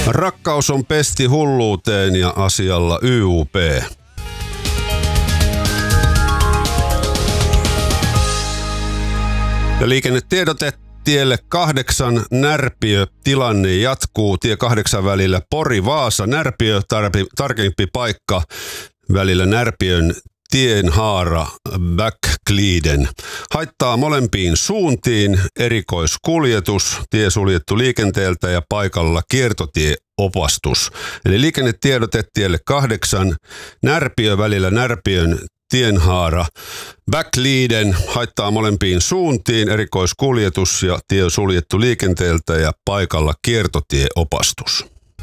Rakkaus on pesti hulluuteen ja asialla YUP. Ja liikennetiedote tielle 8 Närpiö. Tilanne jatkuu tie 8 välillä Pori-Vaasa. Närpiö tarkempi paikka välillä Närpiön tienhaara Bäckliden. Haittaa molempiin suuntiin, erikoiskuljetus, tie suljettu liikenteeltä ja paikalla kiertotieopastus. Eli liikennetiedote tielle 8 Närpiö välillä Närpiön tienhaara Bäckliden, haittaa molempiin suuntiin, erikoiskuljetus ja tie suljettu liikenteeltä ja paikalla kiertotieopastus.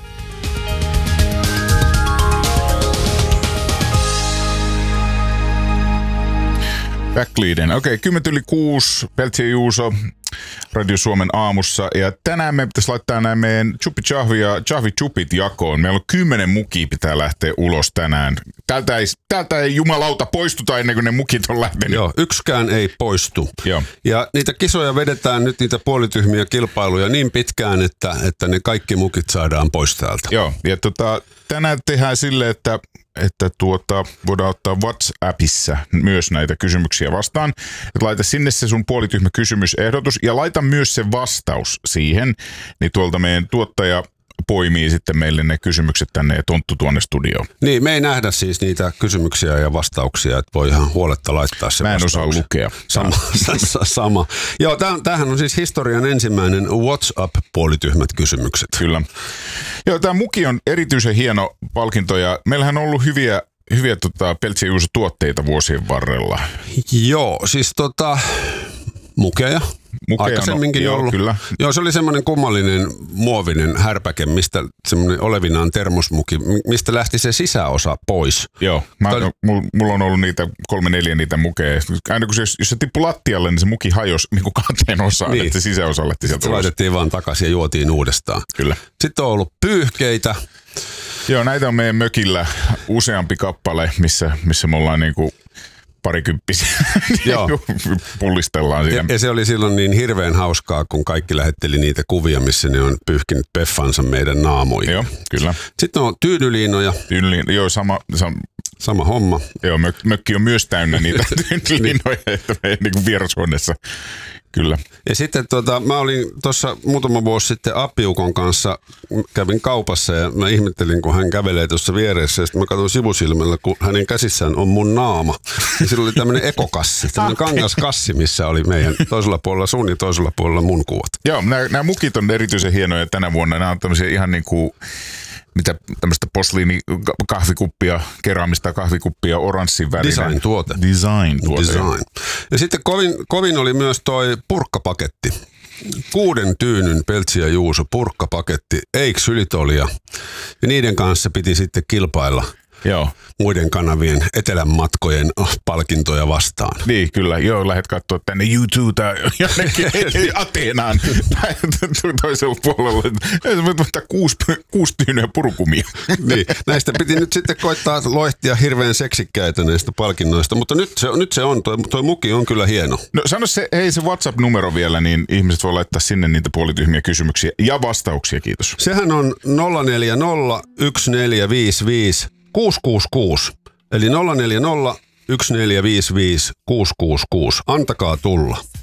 Bäckliden. Okei, 10:06, Peltsi ja Juuso, Radio Suomen aamussa. Ja tänään me pitäisi laittaa nämä meidän Chupi-Chahvi ja Chahvi-Chupit jakoon. Meillä on 10 mukia pitää lähteä ulos tänään. Täältä ei jumalauta poistuta ennen kuin ne mukit on lähtenyt. Joo, yksikään ei poistu. Joo. Ja niitä kisoja vedetään nyt, niitä puolityhmiä kilpailuja niin pitkään, että ne kaikki mukit saadaan pois täältä. Joo, ja tänään tehdään silleen, että voidaan ottaa WhatsAppissa myös näitä kysymyksiä vastaan. Että laita sinne se sun puolityhmä kysymysehdotus ja laita myös se vastaus siihen, niin tuolta meidän tuottaja poimii sitten meille ne kysymykset tänne ja Tonttu tuonne studioon. Niin, me ei nähdä siis niitä kysymyksiä ja vastauksia, että voi ihan huoletta laittaa se vastaus. Mä en osaa lukea. Sama. Joo, tämähän on siis historian ensimmäinen WhatsApp-puolityhmät kysymykset. Kyllä. Joo, tämä muki on erityisen hieno palkinto ja meillähän on ollut hyviä Peltsi ja Juuso tuotteita vuosien varrella. Joo, siis mukeja. Aikaisemminkin ollut. Kyllä. Joo, se oli semmoinen kummallinen muovinen härpäke, mistä semmoinen olevinaan termosmuki, mistä lähti se sisäosa pois. Joo, mulla on ollut niitä 3-4 niitä mukeja. Aina kun jos se tippui lattialle, niin se muki hajosi niin kuin 2 osaan, niin. Että se sisäosa lähti sieltä ulos. Laitettiin vaan takaisin ja juotiin uudestaan. Kyllä. Sitten on ollut pyyhkeitä. Joo, näitä on meidän mökillä useampi kappale, missä me ollaan niinku parikymppisiä pullistellaan siihen. Ja se oli silloin niin hirveän hauskaa, kun kaikki lähetteli niitä kuvia, missä ne on pyyhkinyt peffansa meidän naamoihin. Joo, kyllä. Sitten on tyynyliinoja. Joo, sama homma. Joo, mökki on myös täynnä niitä tyynyliinoja, että me niin vierashuoneessa. Kyllä. Ja sitten mä olin tuossa muutama vuosi sitten Appiukon kanssa, kävin kaupassa ja mä ihmettelin, kun hän kävelee tuossa vieressä. Ja sitten mä katson sivusilmällä, kun hänen käsissään on mun naama. Ja sillä oli tämmöinen ekokassi, tämmöinen kangaskassi, missä oli meidän toisella puolella sun ja toisella puolella mun kuvat. Joo, nämä mukit on erityisen hienoja tänä vuonna. Nämä on tämmöisiä ihan niin kuin tämmöistä posliinikahvikuppia, keraamista kahvikuppia, oranssin värinen. Design-tuote. Design. Ja sitten kovin oli myös toi purkkapaketti. 6 tyynyn Peltsi ja Juuso purkkapaketti, Eiks-Ylitolia. Ja niiden kanssa piti sitten kilpailla. Joo. Muiden kanavien etelän matkojen palkintoja vastaan. Niin, kyllä. Joo, lähdet katsoa tänne YouTubeta jonnekin Ateenaan toisella puolella. Voit ottaa 6 tyynyä purukumia. Niin, näistä piti nyt sitten koittaa loihtia hirveän seksikkäitä näistä palkinnoista, mutta nyt se on, toi muki on kyllä hieno. No sano se WhatsApp-numero vielä, niin ihmiset voi laittaa sinne niitä puolityhmiä kysymyksiä ja vastauksia, kiitos. Sehän on 040 1455 666, eli 040 1455 666. Antakaa tulla.